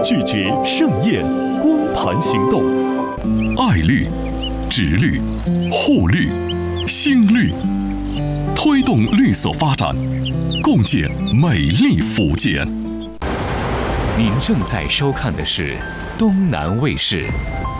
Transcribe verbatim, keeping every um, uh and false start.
拒绝盛宴，光盘行动。 爱绿、植绿、护绿、新绿，推动绿色发展，共建美丽福建。 您正在收看的是东南卫视